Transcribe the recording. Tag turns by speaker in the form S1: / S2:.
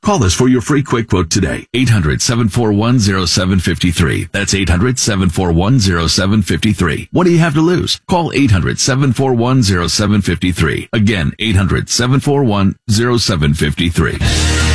S1: Call us for your free quick quote today. 800-741-0753. That's 800-741-0753. What do you have to lose? Call 800-741-0753. Again, 800-741-0753.